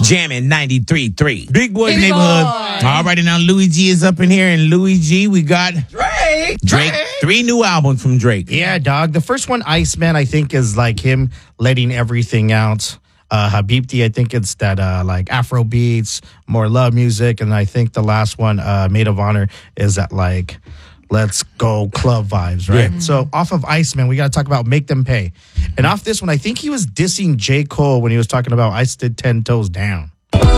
Jamming 93.3. Big Boys Big Neighborhood. Boy. All right, and now Louis G is up in here. And Louis G, we got Drake. 3 new albums from Drake. Yeah, dog. The first one, Iceman, I think is like him letting everything out. Habibti, I think it's that like Afro beats, more love music. And I think the last one, Maid of Honor, is that like let's go club vibes, right? Yeah. So off of Iceman, we got to talk about Make Them Pay. And off this one, I think he was dissing J. Cole when he was talking about I stood 10 toes down.